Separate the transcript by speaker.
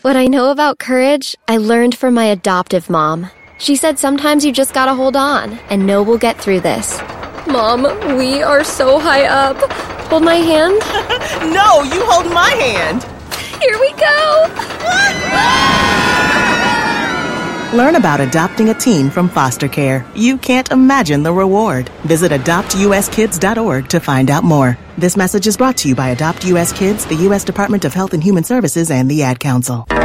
Speaker 1: What I know about courage, I learned from my adoptive mom. She said sometimes you just gotta hold on and know we'll get through this. Mom, we are so high up. Hold my hand?
Speaker 2: No, you hold my hand.
Speaker 1: Here we go.
Speaker 2: Learn about adopting a teen from foster care. You can't imagine the reward. Visit adoptuskids.org to find out more. This message is brought to you by Adopt U.S. Kids, the U.S. Department of Health and Human Services, and the Ad Council.